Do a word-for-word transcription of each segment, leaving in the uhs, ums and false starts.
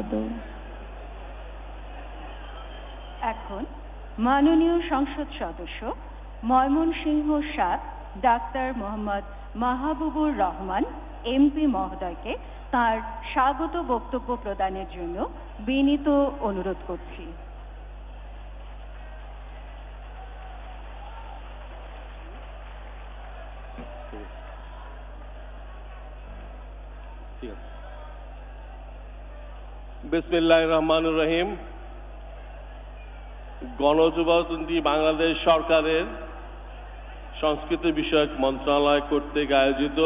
অনুমোদিত। এখন মাননীয় সংসদ সদস্য ময়মনসিংহ সাত ডাক্তার মোহাম্মদ মাহবুবুর রহমান এমপি মহোদয়কে তার স্বাগত বক্তব্য প্রদানের জন্য বিনীত অনুরোধ করছি। বিসমিল্লাহির রহমানির রহিম। গণপ্রজাতন্ত্রী বাংলাদেশ সরকারের সংস্কৃতি বিষয়ক মন্ত্রণালয় কর্তৃক আয়োজিত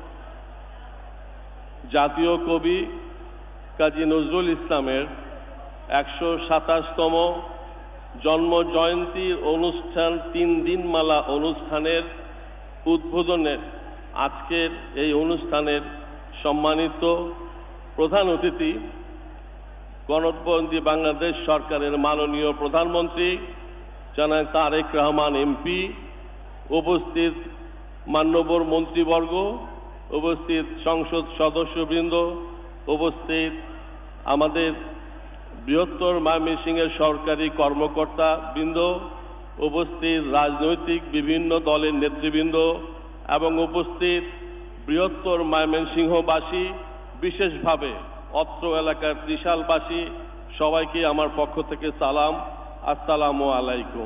জাতীয় কবি কাজী নজরুল ইসলামের একশো সাতাশতম জন্ম জয়ন্তীর অনুষ্ঠান তিন দিন মালা অনুষ্ঠানের উদ্বোধনের আজকের এই অনুষ্ঠানের সম্মানিত প্রধান অতিথি গণপ্রজাতন্ত্রী বাংলাদেশ সরকারের মাননীয় প্রধানমন্ত্রী জনাব তারেক রহমান এমপি, উপস্থিত মান্যবর মন্ত্রীবর্গ, উপস্থিত সংসদ সদস্যবৃন্দ, উপস্থিত আমাদের বৃহত্তর ময়মনসিংহের সরকারি কর্মকর্তা বৃন্দ, উপস্থিত রাজনৈতিক বিভিন্ন দলের নেতৃবৃন্দ এবং উপস্থিত বৃহত্তর ময়মনসিংহবাসী, বিশেষভাবে অত্র এলাকার ত্রিশালবাসী, সবাইকে আমার পক্ষ থেকে সালাম, আসসালামু আলাইকুম।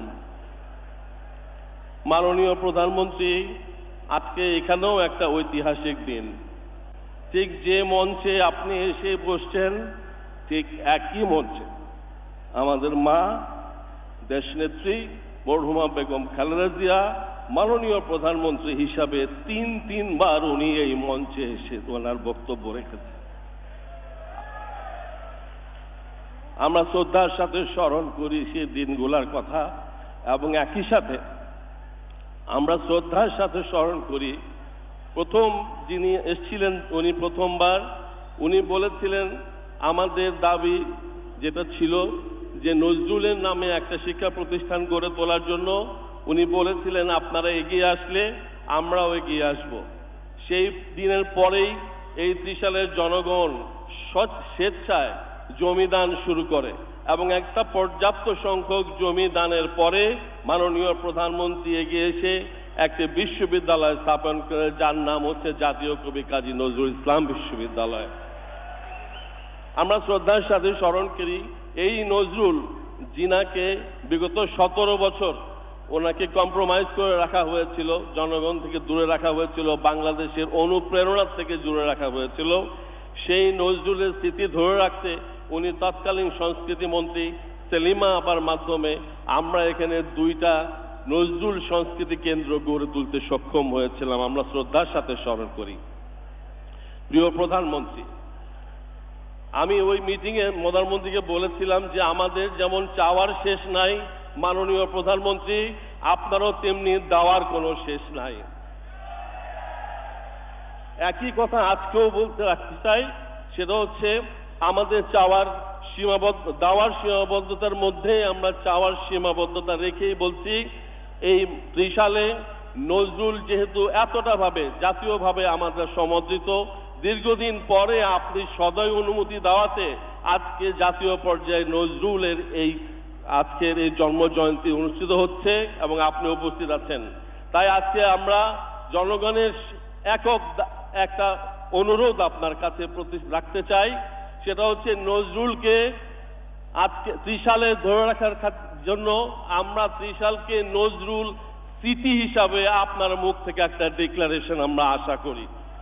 মাননীয় প্রধানমন্ত্রী, আজকে এখানেও একটা ঐতিহাসিক দিন। ঠিক যে মঞ্চে আপনি এসে বসছেন, ঠিক একই মঞ্চে আমাদের মা দেশনেত্রী মরহুমা বেগম খালেদা জিয়া মাননীয় প্রধানমন্ত্রী হিসাবে তিন তিনবার উনি এই মঞ্চে এসে ওনার বক্তব্য রেখেছেন। আমরা শ্রদ্ধার সাথে স্মরণ করি সেই দিনগুলার কথা এবং একই সাথে আমরা শ্রদ্ধার সাথে স্মরণ করি প্রথম যিনি এসেছিলেন, উনি প্রথমবার উনি বলেছিলেন আমাদের দাবি যেটা ছিল যে নজরুলের নামে একটা শিক্ষা প্রতিষ্ঠান গড়ে তোলার জন্য উনি বলেছিলেন আপনারা এগিয়ে আসলে আমরাও এগিয়ে আসব। সেই দিনের পরেই এই ত্রিশালের জনগণ স্বেচ্ছায় জমি দান শুরু করে এবং একটা পর্যাপ্ত সংখ্যক জমি দানের পরে মাননীয় প্রধানমন্ত্রী এগিয়ে এসে একটি বিশ্ববিদ্যালয় স্থাপন করে, যার নাম হচ্ছে জাতীয় কবি কাজী নজরুল ইসলাম বিশ্ববিদ্যালয়। আমরা শ্রদ্ধার সাথে স্মরণ করি এই নজরুল জিনাকে বিগত সতেরো বছর ওনাকে কম্প্রোমাইজ করে রাখা হয়েছিল, জনগণ থেকে দূরে রাখা হয়েছিল, বাংলাদেশের অনুপ্রেরণা থেকে দূরে রাখা হয়েছিল। সেই নজরুলের স্মৃতি ধরে রাখতে উনি তৎকালীন সংস্কৃতি মন্ত্রী সেলিমা আপার মাধ্যমে আমরা এখানে দুইটা নজরুল সংস্কৃতি কেন্দ্র গড়ে তুলতে সক্ষম হয়েছিলাম। আমরা শ্রদ্ধার সাথে স্মরণ করি। প্রিয় প্রধানমন্ত্রী, আমি ওই মিটিংয়ে প্রধানমন্ত্রীকে বলেছিলাম যে আমাদের যেমন চাওয়ার শেষ নাই, মাননীয় প্রধানমন্ত্রী আপনারও তেমনি দেওয়ার কোনো শেষ নাই। একই কথা আজকেও বলতে রাখতে চাই, সেটা হচ্ছে আমাদের চাওয়ার সীমাবদ্ধ দেওয়ার সীমাবদ্ধতার মধ্যে আমরা চাওয়ার সীমাবদ্ধতা রেখেই বলছি এই ত্রিশালে নজরুল যেহেতু এতটা ভাবে জাতীয়ভাবে আমাদের সমর্থিত, দীর্ঘদিন পরে আপনি সদয় অনুমতি দেওয়াতে আজকে জাতীয় পর্যায়ে নজরুলের এই আজকের এই জন্ম জয়ন্তী অনুষ্ঠিত হচ্ছে এবং আপনি উপস্থিত আছেন। তাই আজকে আমরা জনগণের একক একটা অনুরোধ আপনার কাছে রাখতে চাই, সেটা হচ্ছে নজরুলকে আজকে ত্রিশালে ধরে রাখার জন্য আমরা ত্রিশালকে নজরুল স্মৃতি হিসাবে আপনার মুখ থেকে একটা ডিক্লারেশন আমরা আশা করি।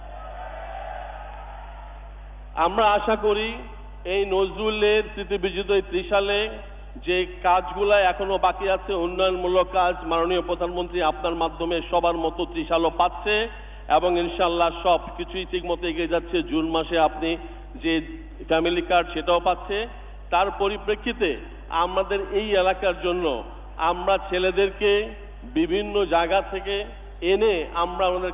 আমরা আশা করি এই নজরুলের স্মৃতিবিজড়িত এই ত্রিশালে যে কাজগুলা এখনো বাকি আছে, উন্নয়নমূলক কাজ, মাননীয় প্রধানমন্ত্রী আপনার মাধ্যমে সবার মতো ত্রিশালও পাচ্ছে এবং ইনশাল্লাহ সব কিছুই ঠিক মতো এগিয়ে যাচ্ছে। জুন মাসে আপনি যে ফ্যামিলি কার্ড সেটাও পাচ্ছে। তার পরিপ্রেক্ষিতে আমাদের এই এলাকার জন্য আমরা ছেলেদেরকে বিভিন্ন জায়গা থেকে এনে আমরা আমাদের